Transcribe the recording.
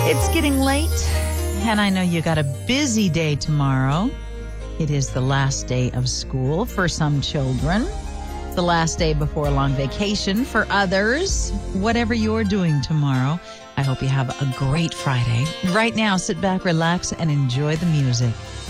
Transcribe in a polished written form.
It's getting late, and I know you got a busy day tomorrow. It is the last day of school for some children, the last day before a long vacation for others. Whatever you're doing tomorrow, I hope you have a great Friday. Right now, sit back, relax, and enjoy the music.